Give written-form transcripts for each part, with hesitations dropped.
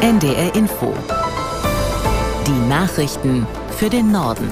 NDR Info. Die Nachrichten für den Norden.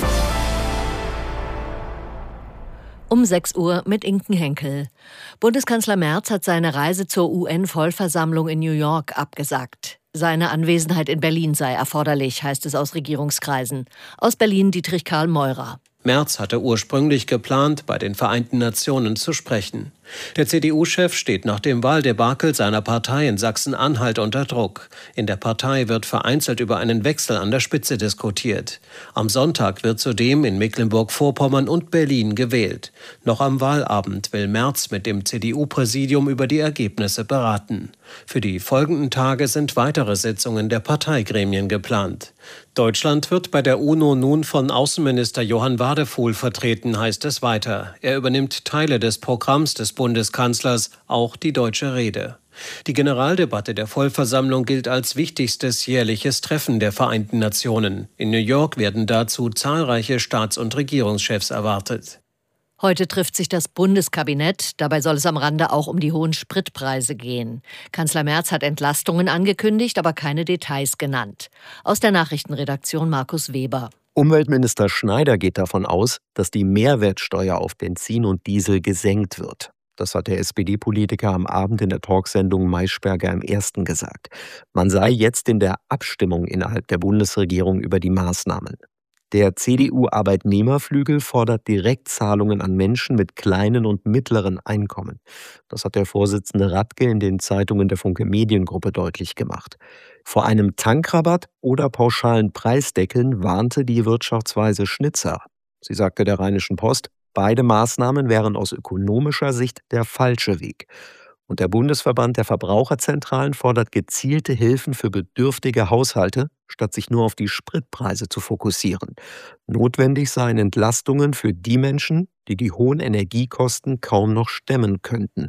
Um 6 Uhr mit Inken Henkel. Bundeskanzler Merz hat seine Reise zur UN-Vollversammlung in New York abgesagt. Seine Anwesenheit in Berlin sei erforderlich, heißt es aus Regierungskreisen. Aus Berlin Dietrich Karl Meurer. Merz hatte ursprünglich geplant, bei den Vereinten Nationen zu sprechen. Der CDU-Chef steht nach dem Wahldebakel seiner Partei in Sachsen-Anhalt unter Druck. In der Partei wird vereinzelt über einen Wechsel an der Spitze diskutiert. Am Sonntag wird zudem in Mecklenburg-Vorpommern und Berlin gewählt. Noch am Wahlabend will Merz mit dem CDU-Präsidium über die Ergebnisse beraten. Für die folgenden Tage sind weitere Sitzungen der Parteigremien geplant. Deutschland wird bei der UNO nun von Außenminister Johann Wadephul vertreten, heißt es weiter. Er übernimmt Teile des Programms des Bundeskanzlers, auch die deutsche Rede. Die Generaldebatte der Vollversammlung gilt als wichtigstes jährliches Treffen der Vereinten Nationen. In New York werden dazu zahlreiche Staats- und Regierungschefs erwartet. Heute trifft sich das Bundeskabinett. Dabei soll es am Rande auch um die hohen Spritpreise gehen. Kanzler Merz hat Entlastungen angekündigt, aber keine Details genannt. Aus der Nachrichtenredaktion Markus Weber. Umweltminister Schneider geht davon aus, dass die Mehrwertsteuer auf Benzin und Diesel gesenkt wird. Das hat der SPD-Politiker am Abend in der Talksendung Maischberger im Ersten gesagt. Man sei jetzt in der Abstimmung innerhalb der Bundesregierung über die Maßnahmen. Der CDU-Arbeitnehmerflügel fordert Direktzahlungen an Menschen mit kleinen und mittleren Einkommen. Das hat der Vorsitzende Radke in den Zeitungen der Funke Mediengruppe deutlich gemacht. Vor einem Tankrabatt oder pauschalen Preisdeckeln warnte die Wirtschaftsweise Schnitzer. Sie sagte der Rheinischen Post, beide Maßnahmen wären aus ökonomischer Sicht der falsche Weg. Und der Bundesverband der Verbraucherzentralen fordert gezielte Hilfen für bedürftige Haushalte, statt sich nur auf die Spritpreise zu fokussieren. Notwendig seien Entlastungen für die Menschen, die die hohen Energiekosten kaum noch stemmen könnten.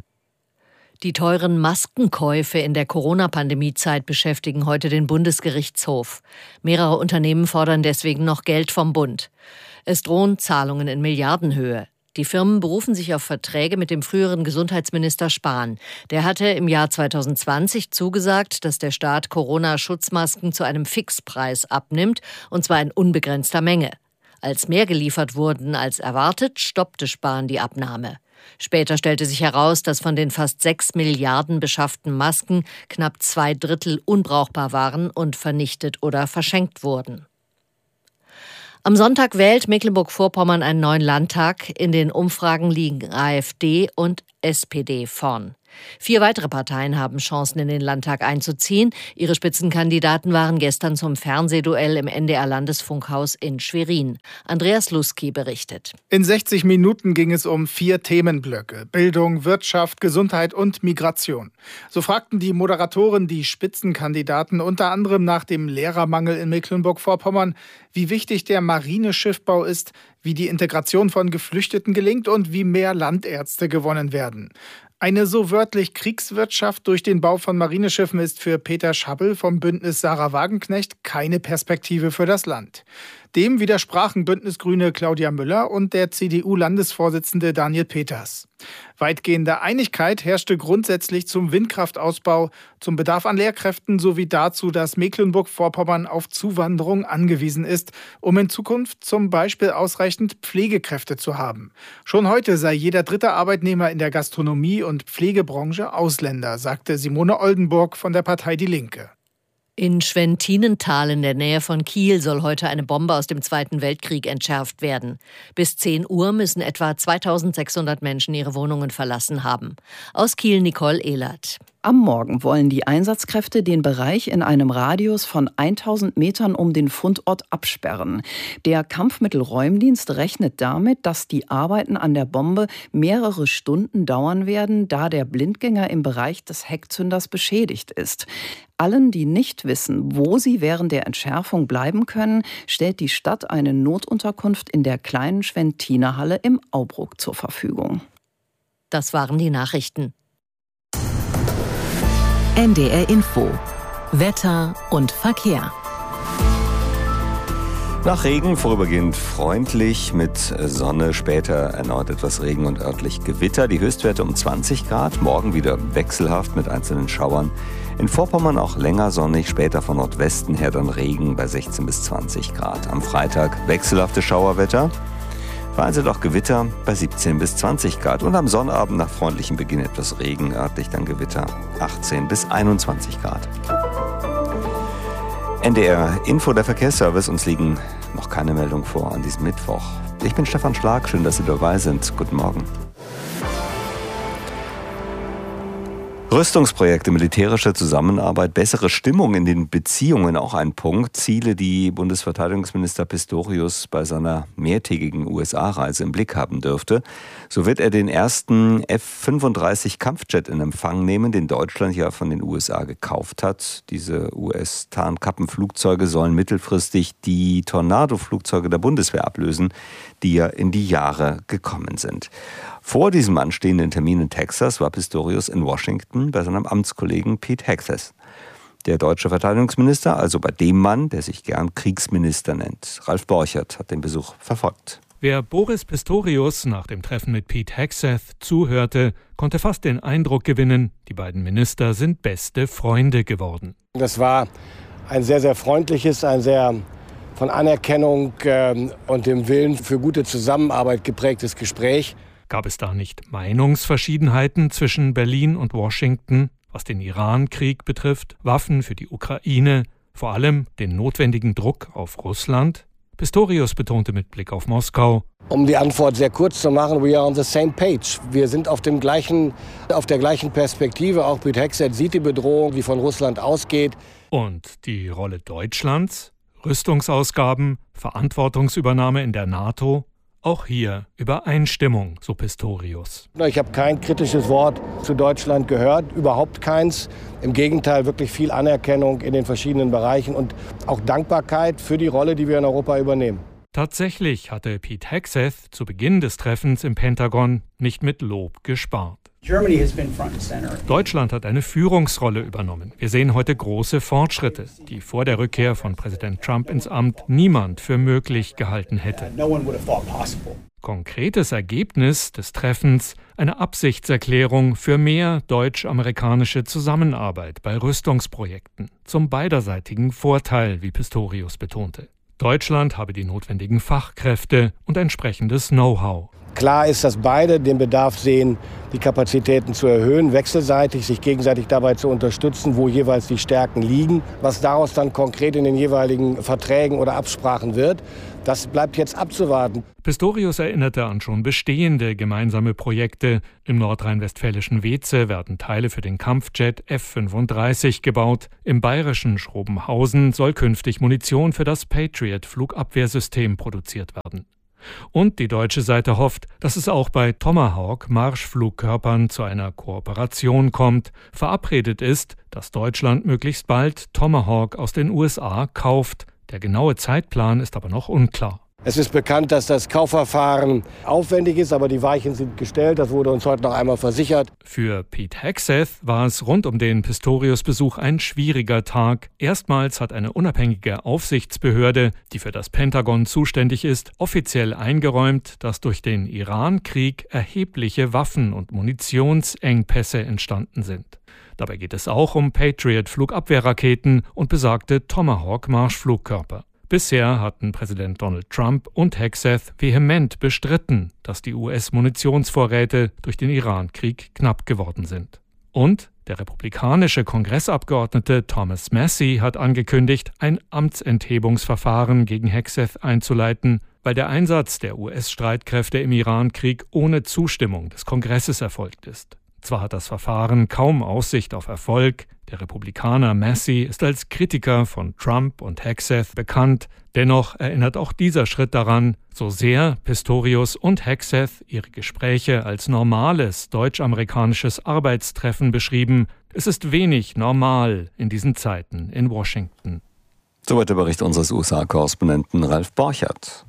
Die teuren Maskenkäufe in der Corona-Pandemie-Zeit beschäftigen heute den Bundesgerichtshof. Mehrere Unternehmen fordern deswegen noch Geld vom Bund. Es drohen Zahlungen in Milliardenhöhe. Die Firmen berufen sich auf Verträge mit dem früheren Gesundheitsminister Spahn. Der hatte im Jahr 2020 zugesagt, dass der Staat Corona-Schutzmasken zu einem Fixpreis abnimmt, und zwar in unbegrenzter Menge. Als mehr geliefert wurden als erwartet, stoppte Spahn die Abnahme. Später stellte sich heraus, dass von den fast 6 Milliarden beschafften Masken knapp 2/3 unbrauchbar waren und vernichtet oder verschenkt wurden. Am Sonntag wählt Mecklenburg-Vorpommern einen neuen Landtag. In den Umfragen liegen AfD und SPD vorn. 4 weitere Parteien haben Chancen, in den Landtag einzuziehen. Ihre Spitzenkandidaten waren gestern zum Fernsehduell im NDR-Landesfunkhaus in Schwerin. Andreas Luski berichtet. In 60 Minuten ging es um 4 Themenblöcke: Bildung, Wirtschaft, Gesundheit und Migration. So fragten die Moderatoren die Spitzenkandidaten unter anderem nach dem Lehrermangel in Mecklenburg-Vorpommern, wie wichtig der Marineschiffbau ist, wie die Integration von Geflüchteten gelingt und wie mehr Landärzte gewonnen werden. Eine so wörtlich Kriegswirtschaft durch den Bau von Marineschiffen ist für Peter Schabbel vom Bündnis Sarah Wagenknecht keine Perspektive für das Land. Dem widersprachen Bündnisgrüne Claudia Müller und der CDU-Landesvorsitzende Daniel Peters. Weitgehende Einigkeit herrschte grundsätzlich zum Windkraftausbau, zum Bedarf an Lehrkräften sowie dazu, dass Mecklenburg-Vorpommern auf Zuwanderung angewiesen ist, um in Zukunft zum Beispiel ausreichend Pflegekräfte zu haben. Schon heute sei jeder 3. Arbeitnehmer in der Gastronomie- und Pflegebranche Ausländer, sagte Simone Oldenburg von der Partei Die Linke. In Schwentinental in der Nähe von Kiel soll heute eine Bombe aus dem Zweiten Weltkrieg entschärft werden. Bis 10 Uhr müssen etwa 2600 Menschen ihre Wohnungen verlassen haben. Aus Kiel Nicole Ehlert. Am Morgen wollen die Einsatzkräfte den Bereich in einem Radius von 1000 Metern um den Fundort absperren. Der Kampfmittelräumdienst rechnet damit, dass die Arbeiten an der Bombe mehrere Stunden dauern werden, da der Blindgänger im Bereich des Heckzünders beschädigt ist. Allen, die nicht wissen, wo sie während der Entschärfung bleiben können, stellt die Stadt eine Notunterkunft in der kleinen Schwentinerhalle im Aubruck zur Verfügung. Das waren die Nachrichten. NDR Info. Wetter und Verkehr. Nach Regen vorübergehend freundlich, mit Sonne, später erneut etwas Regen und örtlich Gewitter. Die Höchstwerte um 20 Grad, morgen wieder wechselhaft mit einzelnen Schauern. In Vorpommern auch länger sonnig, später von Nordwesten her dann Regen bei 16 bis 20 Grad. Am Freitag wechselhaftes Schauerwetter, vereinzelt auch Gewitter bei 17 bis 20 Grad. Und am Sonnabend nach freundlichem Beginn etwas Regen, örtlich dann Gewitter 18 bis 21 Grad. NDR Info, der Verkehrsservice. Uns liegen noch keine Meldung vor an diesem Mittwoch. Ich bin Stefan Schlag, schön, dass Sie dabei sind. Guten Morgen. Rüstungsprojekte, militärische Zusammenarbeit, bessere Stimmung in den Beziehungen, auch ein Punkt. Ziele, die Bundesverteidigungsminister Pistorius bei seiner mehrtägigen USA-Reise im Blick haben dürfte. So wird er den ersten F-35 Kampfjet in Empfang nehmen, den Deutschland ja von den USA gekauft hat. Diese US-Tarnkappenflugzeuge sollen mittelfristig die Tornado-Flugzeuge der Bundeswehr ablösen, die ja in die Jahre gekommen sind. Vor diesem anstehenden Termin in Texas war Pistorius in Washington bei seinem Amtskollegen Pete Hegseth. Der deutsche Verteidigungsminister, also bei dem Mann, der sich gern Kriegsminister nennt. Ralf Borchert hat den Besuch verfolgt. Wer Boris Pistorius nach dem Treffen mit Pete Hegseth zuhörte, konnte fast den Eindruck gewinnen, die beiden Minister sind beste Freunde geworden. Das war ein sehr, sehr freundliches, ein sehr von Anerkennung und dem Willen für gute Zusammenarbeit geprägtes Gespräch. Gab es da nicht Meinungsverschiedenheiten zwischen Berlin und Washington, was den Iran-Krieg betrifft, Waffen für die Ukraine, vor allem den notwendigen Druck auf Russland? Pistorius betonte mit Blick auf Moskau: Um die Antwort sehr kurz zu machen, we are on the same page. Wir sind auf der gleichen Perspektive. Auch Pete Hegseth sieht die Bedrohung, die von Russland ausgeht. Und die Rolle Deutschlands? Rüstungsausgaben, Verantwortungsübernahme in der NATO? Auch hier Übereinstimmung, so Pistorius. Ich habe kein kritisches Wort zu Deutschland gehört, überhaupt keins. Im Gegenteil, wirklich viel Anerkennung in den verschiedenen Bereichen und auch Dankbarkeit für die Rolle, die wir in Europa übernehmen. Tatsächlich hatte Pete Hegseth zu Beginn des Treffens im Pentagon nicht mit Lob gespart. Deutschland hat eine Führungsrolle übernommen. Wir sehen heute große Fortschritte, die vor der Rückkehr von Präsident Trump ins Amt niemand für möglich gehalten hätte. Konkretes Ergebnis des Treffens: eine Absichtserklärung für mehr deutsch-amerikanische Zusammenarbeit bei Rüstungsprojekten, zum beiderseitigen Vorteil, wie Pistorius betonte. Deutschland habe die notwendigen Fachkräfte und entsprechendes Know-how. Klar ist, dass beide den Bedarf sehen, die Kapazitäten zu erhöhen, wechselseitig, sich gegenseitig dabei zu unterstützen, wo jeweils die Stärken liegen. Was daraus dann konkret in den jeweiligen Verträgen oder Absprachen wird, das bleibt jetzt abzuwarten. Pistorius erinnerte an schon bestehende gemeinsame Projekte. Im nordrhein-westfälischen Weeze werden Teile für den Kampfjet F-35 gebaut. Im bayerischen Schrobenhausen soll künftig Munition für das Patriot-Flugabwehrsystem produziert werden. Und die deutsche Seite hofft, dass es auch bei Tomahawk-Marschflugkörpern zu einer Kooperation kommt. Verabredet ist, dass Deutschland möglichst bald Tomahawk aus den USA kauft. Der genaue Zeitplan ist aber noch unklar. Es ist bekannt, dass das Kaufverfahren aufwendig ist, aber die Weichen sind gestellt. Das wurde uns heute noch einmal versichert. Für Pete Hegseth war es rund um den Pistorius-Besuch ein schwieriger Tag. Erstmals hat eine unabhängige Aufsichtsbehörde, die für das Pentagon zuständig ist, offiziell eingeräumt, dass durch den Iran-Krieg erhebliche Waffen- und Munitionsengpässe entstanden sind. Dabei geht es auch um Patriot-Flugabwehrraketen und besagte Tomahawk-Marschflugkörper. Bisher hatten Präsident Donald Trump und Hegseth vehement bestritten, dass die US-Munitionsvorräte durch den Iran-Krieg knapp geworden sind. Und der republikanische Kongressabgeordnete Thomas Massie hat angekündigt, ein Amtsenthebungsverfahren gegen Hegseth einzuleiten, weil der Einsatz der US-Streitkräfte im Iran-Krieg ohne Zustimmung des Kongresses erfolgt ist. Zwar hat das Verfahren kaum Aussicht auf Erfolg, der Republikaner Massie ist als Kritiker von Trump und Hegseth bekannt, dennoch erinnert auch dieser Schritt daran, so sehr Pistorius und Hegseth ihre Gespräche als normales deutsch-amerikanisches Arbeitstreffen beschrieben, es ist wenig normal in diesen Zeiten in Washington. Soweit der Bericht unseres USA-Korrespondenten Ralf Borchert.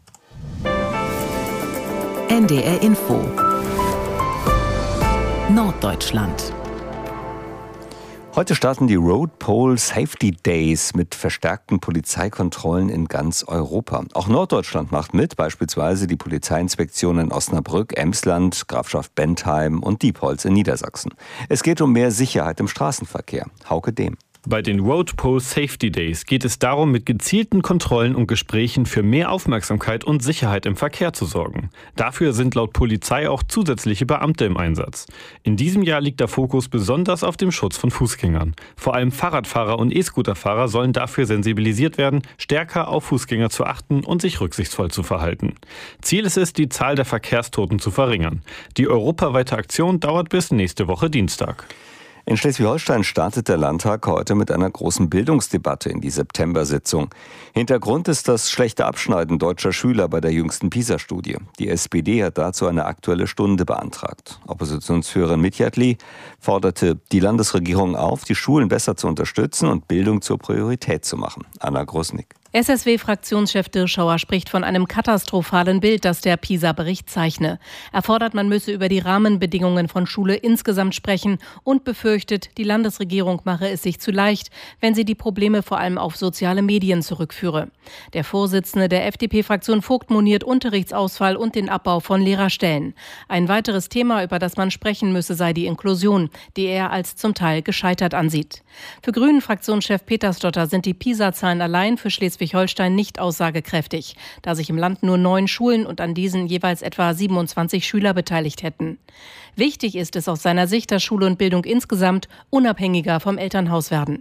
NDR Info Norddeutschland. Heute starten die Road Pole Safety Days mit verstärkten Polizeikontrollen in ganz Europa. Auch Norddeutschland macht mit, beispielsweise die Polizeiinspektionen in Osnabrück, Emsland, Grafschaft Bentheim und Diepholz in Niedersachsen. Es geht um mehr Sicherheit im Straßenverkehr. Hauke Dehm. Bei den Road Pole Safety Days geht es darum, mit gezielten Kontrollen und Gesprächen für mehr Aufmerksamkeit und Sicherheit im Verkehr zu sorgen. Dafür sind laut Polizei auch zusätzliche Beamte im Einsatz. In diesem Jahr liegt der Fokus besonders auf dem Schutz von Fußgängern. Vor allem Fahrradfahrer und E-Scooterfahrer sollen dafür sensibilisiert werden, stärker auf Fußgänger zu achten und sich rücksichtsvoll zu verhalten. Ziel ist es, die Zahl der Verkehrstoten zu verringern. Die europaweite Aktion dauert bis nächste Woche Dienstag. In Schleswig-Holstein startet der Landtag heute mit einer großen Bildungsdebatte in die September-Sitzung. Hintergrund ist das schlechte Abschneiden deutscher Schüler bei der jüngsten PISA-Studie. Die SPD hat dazu eine Aktuelle Stunde beantragt. Oppositionsführerin Mitjatli forderte die Landesregierung auf, die Schulen besser zu unterstützen und Bildung zur Priorität zu machen. Anna Grosnick. SSW-Fraktionschef Dirschauer spricht von einem katastrophalen Bild, das der PISA-Bericht zeichne. Er fordert, man müsse über die Rahmenbedingungen von Schule insgesamt sprechen und befürchtet, die Landesregierung mache es sich zu leicht, wenn sie die Probleme vor allem auf soziale Medien zurückführe. Der Vorsitzende der FDP-Fraktion Vogt moniert Unterrichtsausfall und den Abbau von Lehrerstellen. Ein weiteres Thema, über das man sprechen müsse, sei die Inklusion, die er als zum Teil gescheitert ansieht. Für Grünen-Fraktionschef Petersdotter sind die PISA-Zahlen allein für Schleswig-Holstein nicht aussagekräftig, da sich im Land nur 9 Schulen und an diesen jeweils etwa 27 Schüler beteiligt hätten. Wichtig ist es aus seiner Sicht, dass Schule und Bildung insgesamt unabhängiger vom Elternhaus werden.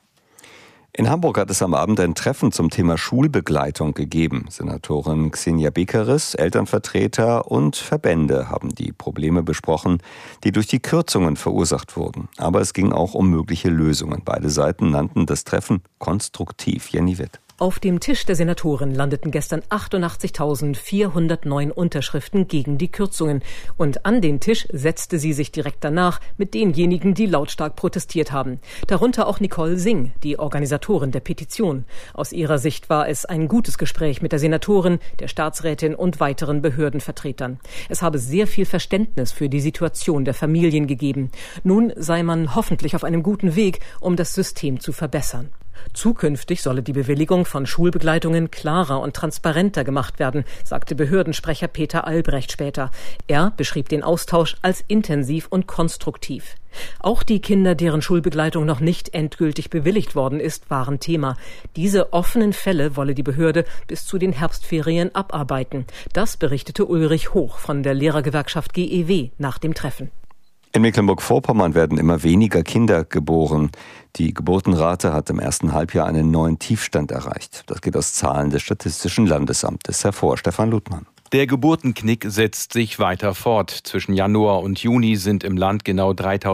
In Hamburg hat es am Abend ein Treffen zum Thema Schulbegleitung gegeben. Senatorin Xenia Bekeres, Elternvertreter und Verbände haben die Probleme besprochen, die durch die Kürzungen verursacht wurden. Aber es ging auch um mögliche Lösungen. Beide Seiten nannten das Treffen konstruktiv. Jenny Witt. Auf dem Tisch der Senatoren landeten gestern 88.409 Unterschriften gegen die Kürzungen. Und an den Tisch setzte sie sich direkt danach mit denjenigen, die lautstark protestiert haben. Darunter auch Nicole Singh, die Organisatorin der Petition. Aus ihrer Sicht war es ein gutes Gespräch mit der Senatorin, der Staatsrätin und weiteren Behördenvertretern. Es habe sehr viel Verständnis für die Situation der Familien gegeben. Nun sei man hoffentlich auf einem guten Weg, um das System zu verbessern. Zukünftig solle die Bewilligung von Schulbegleitungen klarer und transparenter gemacht werden, sagte Behördensprecher Peter Albrecht später. Er beschrieb den Austausch als intensiv und konstruktiv. Auch die Kinder, deren Schulbegleitung noch nicht endgültig bewilligt worden ist, waren Thema. Diese offenen Fälle wolle die Behörde bis zu den Herbstferien abarbeiten. Das berichtete Ulrich Hoch von der Lehrergewerkschaft GEW nach dem Treffen. In Mecklenburg-Vorpommern werden immer weniger Kinder geboren. Die Geburtenrate hat im ersten Halbjahr einen neuen Tiefstand erreicht. Das geht aus Zahlen des Statistischen Landesamtes hervor. Stefan Ludmann. Der Geburtenknick setzt sich weiter fort. Zwischen Januar und Juni sind im Land genau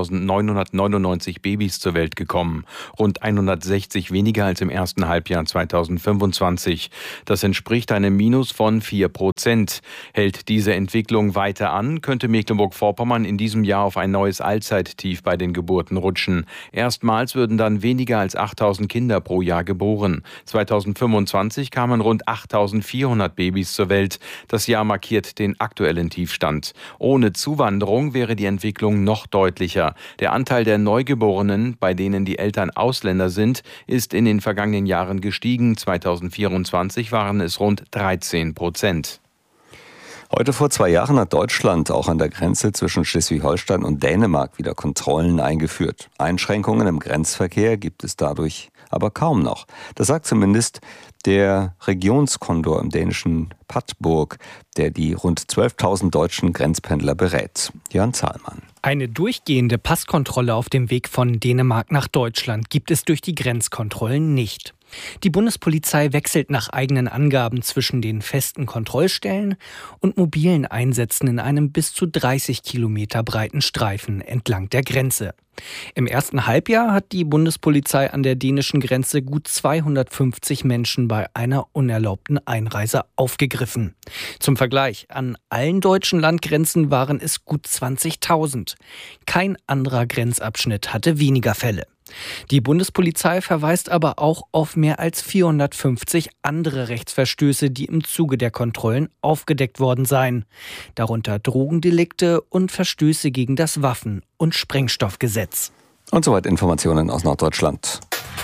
3.999 Babys zur Welt gekommen. Rund 160 weniger als im ersten Halbjahr 2025. Das entspricht einem Minus von 4%. Hält diese Entwicklung weiter an, könnte Mecklenburg-Vorpommern in diesem Jahr auf ein neues Allzeittief bei den Geburten rutschen. Erstmals würden dann weniger als 8.000 Kinder pro Jahr geboren. 2025 kamen rund 8.400 Babys zur Welt. Das Jahr markiert den aktuellen Tiefstand. Ohne Zuwanderung wäre die Entwicklung noch deutlicher. Der Anteil der Neugeborenen, bei denen die Eltern Ausländer sind, ist in den vergangenen Jahren gestiegen. 2024 waren es rund 13%. Heute vor 2 Jahren hat Deutschland auch an der Grenze zwischen Schleswig-Holstein und Dänemark wieder Kontrollen eingeführt. Einschränkungen im Grenzverkehr gibt es dadurch aber kaum noch. Das sagt zumindest der Regionskondor im dänischen Padborg, der die rund 12.000 deutschen Grenzpendler berät. Jörn Zahlmann. Eine durchgehende Passkontrolle auf dem Weg von Dänemark nach Deutschland gibt es durch die Grenzkontrollen nicht. Die Bundespolizei wechselt nach eigenen Angaben zwischen den festen Kontrollstellen und mobilen Einsätzen in einem bis zu 30 Kilometer breiten Streifen entlang der Grenze. Im ersten Halbjahr hat die Bundespolizei an der dänischen Grenze gut 250 Menschen bei einer unerlaubten Einreise aufgegriffen. Zum Vergleich, an allen deutschen Landgrenzen waren es gut 20.000. Kein anderer Grenzabschnitt hatte weniger Fälle. Die Bundespolizei verweist aber auch auf mehr als 450 andere Rechtsverstöße, die im Zuge der Kontrollen aufgedeckt worden seien. Darunter Drogendelikte und Verstöße gegen das Waffen- und Sprengstoffgesetz. Und soweit Informationen aus Norddeutschland.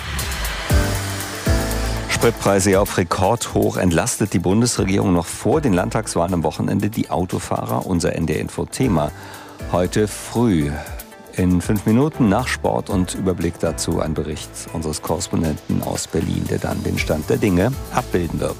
Spritpreise auf Rekordhoch. Entlastet die Bundesregierung noch vor den Landtagswahlen am Wochenende die Autofahrer? Unser NDR-Info-Thema heute früh. In 5 Minuten nach Sport und Überblick dazu ein Bericht unseres Korrespondenten aus Berlin, der dann den Stand der Dinge abbilden wird.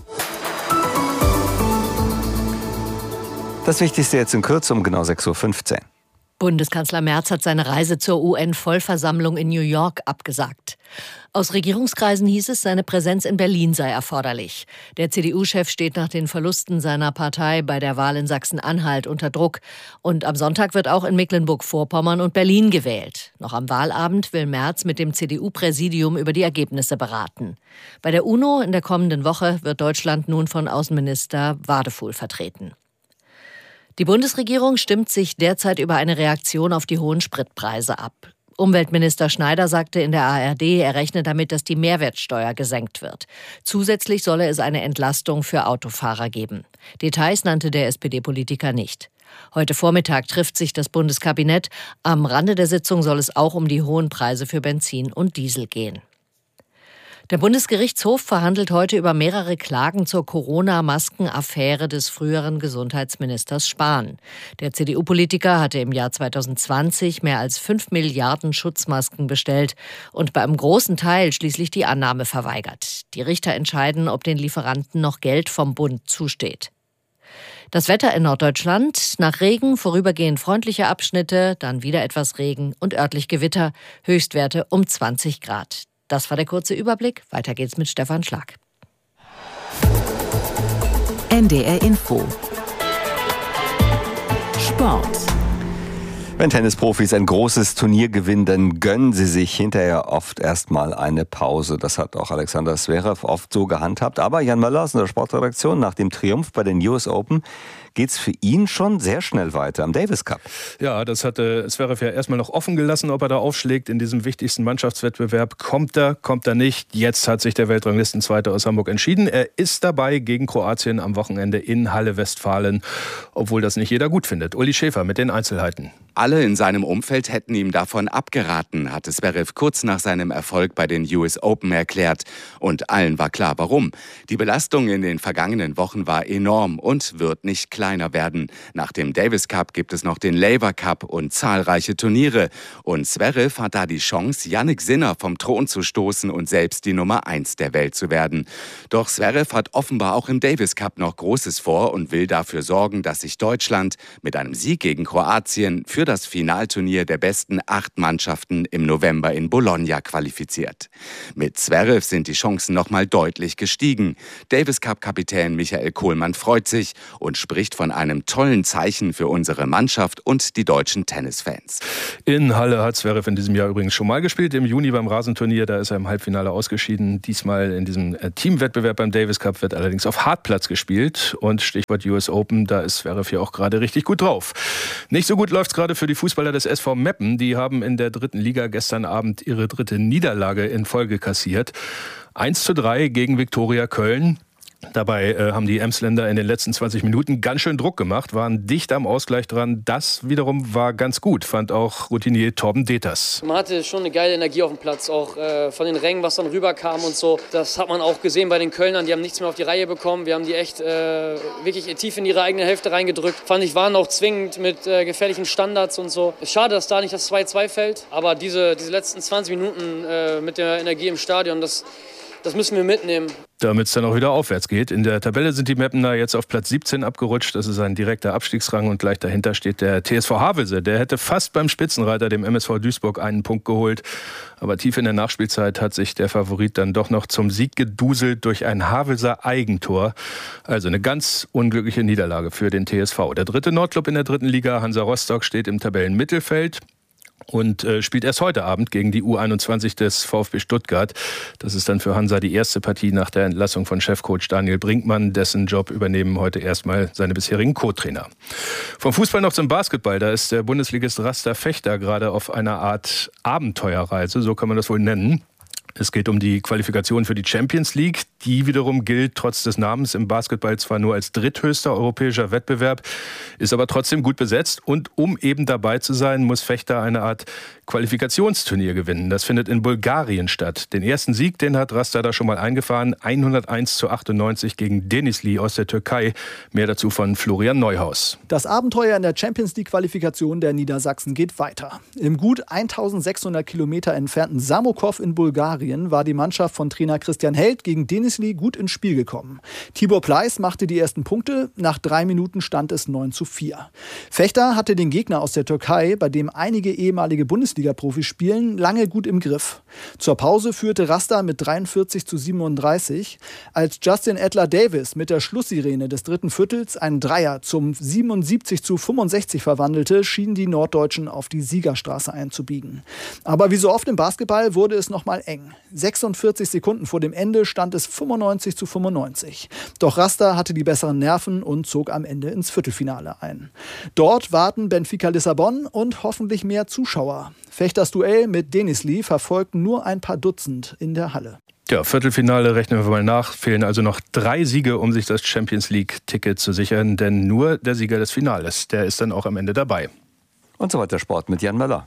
Das Wichtigste jetzt in Kürze um genau 6.15 Uhr. Bundeskanzler Merz hat seine Reise zur UN-Vollversammlung in New York abgesagt. Aus Regierungskreisen hieß es, seine Präsenz in Berlin sei erforderlich. Der CDU-Chef steht nach den Verlusten seiner Partei bei der Wahl in Sachsen-Anhalt unter Druck. Und am Sonntag wird auch in Mecklenburg-Vorpommern und Berlin gewählt. Noch am Wahlabend will Merz mit dem CDU-Präsidium über die Ergebnisse beraten. Bei der UNO in der kommenden Woche wird Deutschland nun von Außenminister Wadefuhl vertreten. Die Bundesregierung stimmt sich derzeit über eine Reaktion auf die hohen Spritpreise ab. Umweltminister Schneider sagte in der ARD, er rechne damit, dass die Mehrwertsteuer gesenkt wird. Zusätzlich solle es eine Entlastung für Autofahrer geben. Details nannte der SPD-Politiker nicht. Heute Vormittag trifft sich das Bundeskabinett. Am Rande der Sitzung soll es auch um die hohen Preise für Benzin und Diesel gehen. Der Bundesgerichtshof verhandelt heute über mehrere Klagen zur Corona-Masken-Affäre des früheren Gesundheitsministers Spahn. Der CDU-Politiker hatte im Jahr 2020 mehr als 5 Milliarden Schutzmasken bestellt und bei einem großen Teil schließlich die Annahme verweigert. Die Richter entscheiden, ob den Lieferanten noch Geld vom Bund zusteht. Das Wetter in Norddeutschland: nach Regen vorübergehend freundliche Abschnitte, dann wieder etwas Regen und örtlich Gewitter, Höchstwerte um 20 Grad. Das war der kurze Überblick. Weiter geht's mit Stefan Schlag. NDR Info. Sport. Wenn Tennisprofis ein großes Turnier gewinnen, dann gönnen sie sich hinterher oft erstmal eine Pause. Das hat auch Alexander Zverev oft so gehandhabt. Aber Jan Möller aus der Sportredaktion, nach dem Triumph bei den US Open geht's für ihn schon sehr schnell weiter am Davis Cup. Ja, das hatte Zverev ja erstmal noch offen gelassen, ob er da aufschlägt in diesem wichtigsten Mannschaftswettbewerb. Kommt er nicht? Jetzt hat sich der Weltranglistenzweite aus Hamburg entschieden. Er ist dabei gegen Kroatien am Wochenende in Halle Westfalen, obwohl das nicht jeder gut findet. Uli Schäfer mit den Einzelheiten. Alle in seinem Umfeld hätten ihm davon abgeraten, hatte Zverev kurz nach seinem Erfolg bei den US Open erklärt. Und allen war klar, warum. Die Belastung in den vergangenen Wochen war enorm und wird nicht kleiner werden. Nach dem Davis Cup gibt es noch den Laver Cup und zahlreiche Turniere. Und Zverev hat da die Chance, Jannik Sinner vom Thron zu stoßen und selbst die Nummer 1 der Welt zu werden. Doch Zverev hat offenbar auch im Davis Cup noch Großes vor und will dafür sorgen, dass sich Deutschland mit einem Sieg gegen Kroatien für das Finalturnier der besten 8 Mannschaften im November in Bologna qualifiziert. Mit Zverev sind die Chancen nochmal deutlich gestiegen. Davis Cup-Kapitän Michael Kohlmann freut sich und spricht von einem tollen Zeichen für unsere Mannschaft und die deutschen Tennisfans. In Halle hat Zverev in diesem Jahr übrigens schon mal gespielt, im Juni beim Rasenturnier. Da ist er im Halbfinale ausgeschieden. Diesmal in diesem Teamwettbewerb beim Davis Cup wird allerdings auf Hartplatz gespielt. Und Stichwort US Open, da ist Zverev ja auch gerade richtig gut drauf. Nicht so gut läuft es gerade für die Fußballer des SV Meppen. Die haben in der 3. Liga gestern Abend ihre 3. Niederlage in Folge kassiert. 1:3 gegen Viktoria Köln. Dabei haben die Emsländer in den letzten 20 Minuten ganz schön Druck gemacht, waren dicht am Ausgleich dran. Das wiederum war ganz gut, fand auch Routinier Torben Deters. Man hatte schon eine geile Energie auf dem Platz, auch von den Rängen, was dann rüberkam und so. Das hat man auch gesehen bei den Kölnern, die haben nichts mehr auf die Reihe bekommen. Wir haben die echt wirklich tief in ihre eigene Hälfte reingedrückt. Fand ich, waren auch zwingend mit gefährlichen Standards und so. Schade, dass da nicht das 2:2 fällt, aber diese letzten 20 Minuten mit der Energie im Stadion, das müssen wir mitnehmen. Damit es dann auch wieder aufwärts geht. In der Tabelle sind die Meppener jetzt auf Platz 17 abgerutscht. Das ist ein direkter Abstiegsrang und gleich dahinter steht der TSV Havelse. Der hätte fast beim Spitzenreiter, dem MSV Duisburg, einen Punkt geholt. Aber tief in der Nachspielzeit hat sich der Favorit dann doch noch zum Sieg geduselt durch ein Havelser Eigentor. Also eine ganz unglückliche Niederlage für den TSV. Der 3. Nordclub in der 3. Liga, Hansa Rostock, steht im Tabellenmittelfeld und spielt erst heute Abend gegen die U21 des VfB Stuttgart. Das ist dann für Hansa die erste Partie nach der Entlassung von Chefcoach Daniel Brinkmann. Dessen Job übernehmen heute erstmal seine bisherigen Co-Trainer. Vom Fußball noch zum Basketball. Da ist der Bundesligist Raster Fechter gerade auf einer Art Abenteuerreise, so kann man das wohl nennen. Es geht um die Qualifikation für die Champions League. Die wiederum gilt trotz des Namens im Basketball zwar nur als dritthöchster europäischer Wettbewerb, ist aber trotzdem gut besetzt. Und um eben dabei zu sein, muss Fechter eine Art Qualifikationsturnier gewinnen. Das findet in Bulgarien statt. Den ersten Sieg, den hat Rasta da schon mal eingefahren. 101:98 gegen Denizli aus der Türkei. Mehr dazu von Florian Neuhaus. Das Abenteuer in der Champions-League-Qualifikation der Niedersachsen geht weiter. Im gut 1600 Kilometer entfernten Samokov in Bulgarien war die Mannschaft von Trainer Christian Held gegen Denizli gut ins Spiel gekommen. Tibor Pleiss machte die ersten Punkte. Nach 3 Minuten stand es 9:4. Fechter hatte den Gegner aus der Türkei, bei dem einige ehemalige Bundesliga-Profis spielen, lange gut im Griff. Zur Pause führte Rasta mit 43:37. Als Justin Edler-Davis mit der Schlusssirene des dritten Viertels einen Dreier zum 77:65 verwandelte, schienen die Norddeutschen auf die Siegerstraße einzubiegen. Aber wie so oft im Basketball wurde es nochmal eng. 46 Sekunden vor dem Ende stand es 95:95. Doch Rasta hatte die besseren Nerven und zog am Ende ins Viertelfinale ein. Dort warten Benfica Lissabon und hoffentlich mehr Zuschauer. Fechters Duell mit Denizli verfolgten nur ein paar Dutzend in der Halle. Ja, Viertelfinale rechnen wir mal nach. Fehlen also noch 3 Siege, um sich das Champions-League-Ticket zu sichern. Denn nur der Sieger des Finales, der ist dann auch am Ende dabei. Und so weiter Sport mit Jan Möller.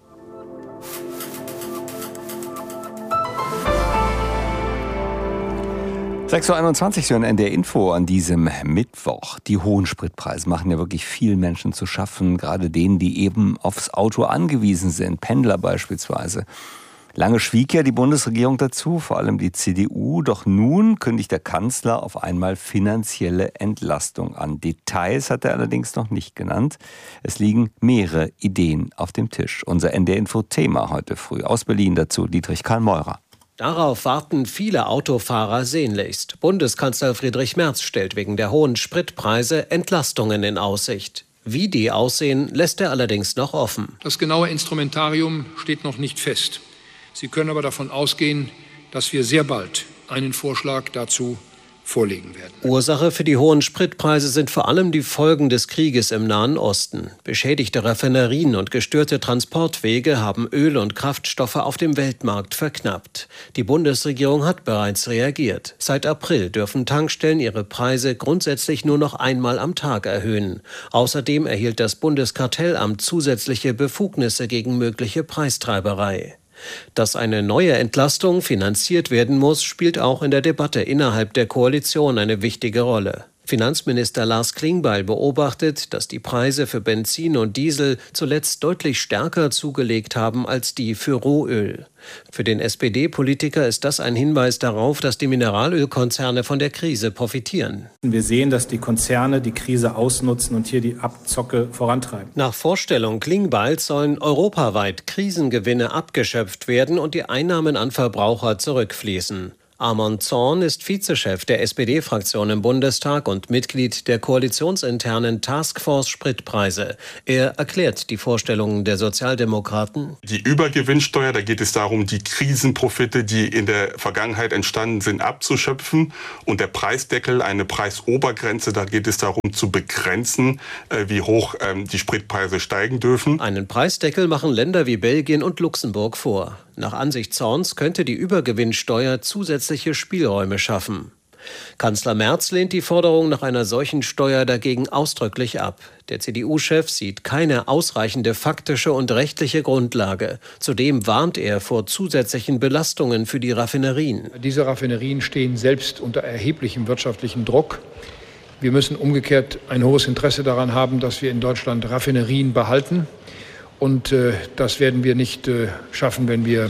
(6:21 Uhr) für ein NDR Info an diesem Mittwoch. Die hohen Spritpreise machen ja wirklich vielen Menschen zu schaffen, gerade denen, die eben aufs Auto angewiesen sind, Pendler beispielsweise. Lange schwieg ja die Bundesregierung dazu, vor allem die CDU. Doch nun kündigt der Kanzler auf einmal finanzielle Entlastung an. Details hat er allerdings noch nicht genannt. Es liegen mehrere Ideen auf dem Tisch. Unser NDR Info-Thema heute früh. Aus Berlin dazu Dietrich Karl Meurer. Darauf warten viele Autofahrer sehnlichst. Bundeskanzler Friedrich Merz stellt wegen der hohen Spritpreise Entlastungen in Aussicht. Wie die aussehen, lässt er allerdings noch offen. Das genaue Instrumentarium steht noch nicht fest. Sie können aber davon ausgehen, dass wir sehr bald einen Vorschlag dazu vorlegen werden. Ursache für die hohen Spritpreise sind vor allem die Folgen des Krieges im Nahen Osten. Beschädigte Raffinerien und gestörte Transportwege haben Öl und Kraftstoffe auf dem Weltmarkt verknappt. Die Bundesregierung hat bereits reagiert. Seit April dürfen Tankstellen ihre Preise grundsätzlich nur noch einmal am Tag erhöhen. Außerdem erhielt das Bundeskartellamt zusätzliche Befugnisse gegen mögliche Preistreiberei. Dass eine neue Entlastung finanziert werden muss, spielt auch in der Debatte innerhalb der Koalition eine wichtige Rolle. Finanzminister Lars Klingbeil beobachtet, dass die Preise für Benzin und Diesel zuletzt deutlich stärker zugelegt haben als die für Rohöl. Für den SPD-Politiker ist das ein Hinweis darauf, dass die Mineralölkonzerne von der Krise profitieren. Wir sehen, dass die Konzerne die Krise ausnutzen und hier die Abzocke vorantreiben. Nach Vorstellung Klingbeils sollen europaweit Krisengewinne abgeschöpft werden und die Einnahmen an Verbraucher zurückfließen. Armand Zorn ist Vizechef der SPD-Fraktion im Bundestag und Mitglied der koalitionsinternen Taskforce Spritpreise. Er erklärt die Vorstellungen der Sozialdemokraten. Die Übergewinnsteuer, da geht es darum, die Krisenprofite, die in der Vergangenheit entstanden sind, abzuschöpfen. Und der Preisdeckel, eine Preisobergrenze, da geht es darum zu begrenzen, wie hoch die Spritpreise steigen dürfen. Einen Preisdeckel machen Länder wie Belgien und Luxemburg vor. Nach Ansicht Zorns könnte die Übergewinnsteuer zusätzliche Spielräume schaffen. Kanzler Merz lehnt die Forderung nach einer solchen Steuer dagegen ausdrücklich ab. Der CDU-Chef sieht keine ausreichende faktische und rechtliche Grundlage. Zudem warnt er vor zusätzlichen Belastungen für die Raffinerien. Diese Raffinerien stehen selbst unter erheblichem wirtschaftlichen Druck. Wir müssen umgekehrt ein hohes Interesse daran haben, dass wir in Deutschland Raffinerien behalten. Und das werden wir nicht schaffen, wenn wir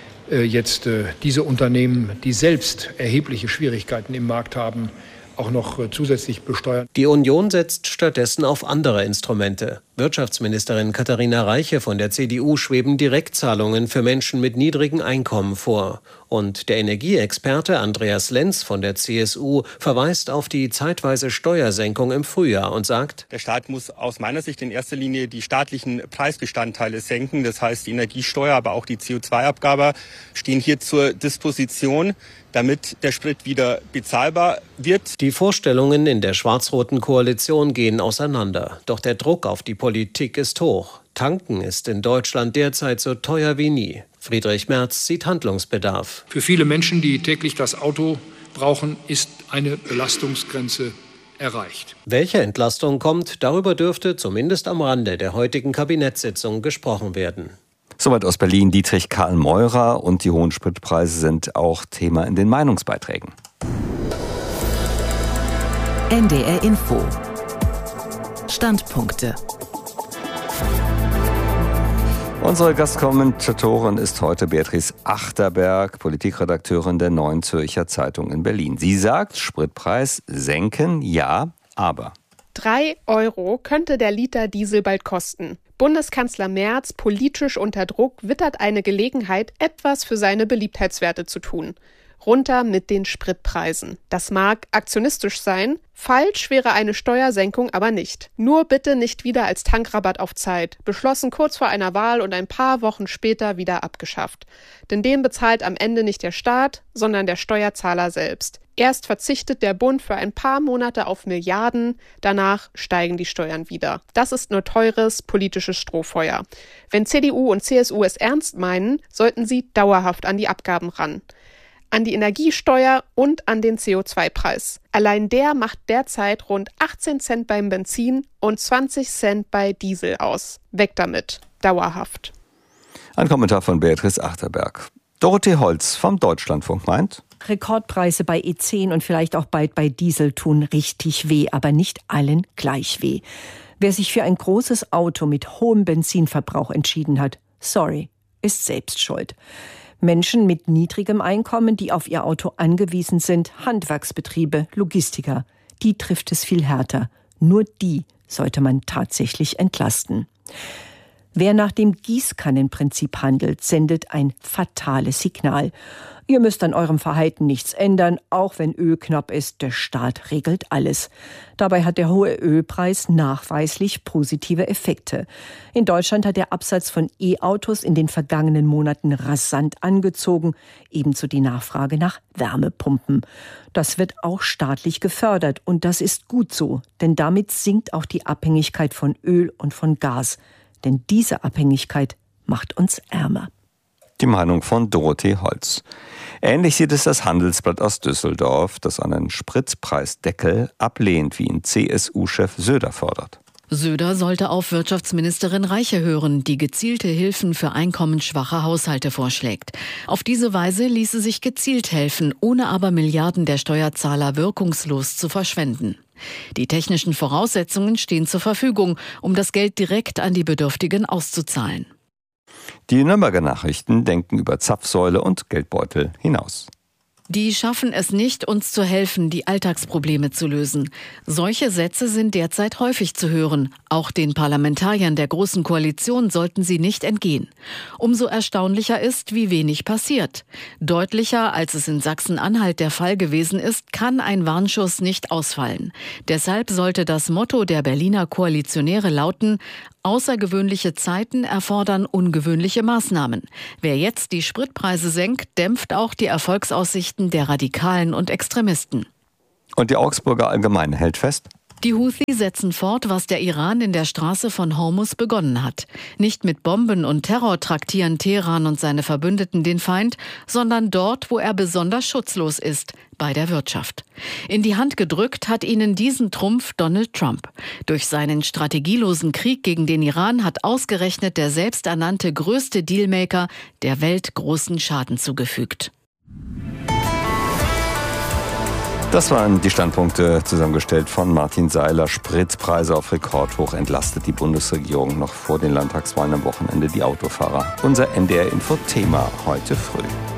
jetzt diese Unternehmen, die selbst erhebliche Schwierigkeiten im Markt haben, auch noch zusätzlich besteuern. Die Union setzt stattdessen auf andere Instrumente. Wirtschaftsministerin Katharina Reiche von der CDU schweben Direktzahlungen für Menschen mit niedrigen Einkommen vor. Und der Energieexperte Andreas Lenz von der CSU verweist auf die zeitweise Steuersenkung im Frühjahr und sagt: Der Staat muss aus meiner Sicht in erster Linie die staatlichen Preisbestandteile senken. Das heißt, die Energiesteuer, aber auch die CO2-Abgabe stehen hier zur Disposition, damit der Sprit wieder bezahlbar wird. Die Vorstellungen in der schwarz-roten Koalition gehen auseinander. Doch der Druck auf die Politik ist hoch. Tanken ist in Deutschland derzeit so teuer wie nie. Friedrich Merz sieht Handlungsbedarf. Für viele Menschen, die täglich das Auto brauchen, ist eine Belastungsgrenze erreicht. Welche Entlastung kommt, darüber dürfte zumindest am Rande der heutigen Kabinettssitzung gesprochen werden. Soweit aus Berlin Dietrich Karl Meurer, und die hohen Spritpreise sind auch Thema in den Meinungsbeiträgen. NDR Info. Standpunkte. Unsere Gastkommentatorin ist heute Beatrice Achterberg, Politikredakteurin der Neuen Zürcher Zeitung in Berlin. Sie sagt, Spritpreis senken, ja, aber. 3 € könnte der Liter Diesel bald kosten. Bundeskanzler Merz, politisch unter Druck, wittert eine Gelegenheit, etwas für seine Beliebtheitswerte zu tun. Runter mit den Spritpreisen. Das mag aktionistisch sein, falsch wäre eine Steuersenkung aber nicht. Nur bitte nicht wieder als Tankrabatt auf Zeit, beschlossen kurz vor einer Wahl und ein paar Wochen später wieder abgeschafft. Denn den bezahlt am Ende nicht der Staat, sondern der Steuerzahler selbst. Erst verzichtet der Bund für ein paar Monate auf Milliarden, danach steigen die Steuern wieder. Das ist nur teures politisches Strohfeuer. Wenn CDU und CSU es ernst meinen, sollten sie dauerhaft an die Abgaben ran. An die Energiesteuer und an den CO2-Preis. Allein der macht derzeit rund 18 Cent beim Benzin und 20 Cent bei Diesel aus. Weg damit. Dauerhaft. Ein Kommentar von Beatrice Achterberg. Dorothee Holz vom Deutschlandfunk meint: Rekordpreise bei E10 und vielleicht auch bald bei Diesel tun richtig weh, aber nicht allen gleich weh. Wer sich für ein großes Auto mit hohem Benzinverbrauch entschieden hat, sorry, ist selbst schuld. Menschen mit niedrigem Einkommen, die auf ihr Auto angewiesen sind, Handwerksbetriebe, Logistiker, die trifft es viel härter. Nur die sollte man tatsächlich entlasten. Wer nach dem Gießkannenprinzip handelt, sendet ein fatales Signal. Ihr müsst an eurem Verhalten nichts ändern, auch wenn Öl knapp ist, der Staat regelt alles. Dabei hat der hohe Ölpreis nachweislich positive Effekte. In Deutschland hat der Absatz von E-Autos in den vergangenen Monaten rasant angezogen, ebenso die Nachfrage nach Wärmepumpen. Das wird auch staatlich gefördert und das ist gut so, denn damit sinkt auch die Abhängigkeit von Öl und von Gas. Denn diese Abhängigkeit macht uns ärmer. Die Meinung von Dorothee Holz. Ähnlich sieht es das Handelsblatt aus Düsseldorf, das einen Spritpreisdeckel ablehnt, wie ihn CSU-Chef Söder fordert. Söder sollte auf Wirtschaftsministerin Reiche hören, die gezielte Hilfen für einkommensschwache Haushalte vorschlägt. Auf diese Weise ließe sich gezielt helfen, ohne aber Milliarden der Steuerzahler wirkungslos zu verschwenden. Die technischen Voraussetzungen stehen zur Verfügung, um das Geld direkt an die Bedürftigen auszuzahlen. Die Nürnberger Nachrichten denken über Zapfsäule und Geldbeutel hinaus. Die schaffen es nicht, uns zu helfen, die Alltagsprobleme zu lösen. Solche Sätze sind derzeit häufig zu hören. Auch den Parlamentariern der Großen Koalition sollten sie nicht entgehen. Umso erstaunlicher ist, wie wenig passiert. Deutlicher, als es in Sachsen-Anhalt der Fall gewesen ist, kann ein Warnschuss nicht ausfallen. Deshalb sollte das Motto der Berliner Koalitionäre lauten: Außergewöhnliche Zeiten erfordern ungewöhnliche Maßnahmen. Wer jetzt die Spritpreise senkt, dämpft auch die Erfolgsaussichten der Radikalen und Extremisten. Und die Augsburger Allgemeine hält fest: Die Houthi setzen fort, was der Iran in der Straße von Hormuz begonnen hat. Nicht mit Bomben und Terror traktieren Teheran und seine Verbündeten den Feind, sondern dort, wo er besonders schutzlos ist, bei der Wirtschaft. In die Hand gedrückt hat ihnen diesen Trumpf Donald Trump. Durch seinen strategielosen Krieg gegen den Iran hat ausgerechnet der selbsternannte größte Dealmaker der Welt großen Schaden zugefügt. Das waren die Standpunkte, zusammengestellt von Martin Seiler. Spritpreise auf Rekordhoch, entlastet die Bundesregierung noch vor den Landtagswahlen am Wochenende die Autofahrer. Unser NDR-Info-Thema heute früh.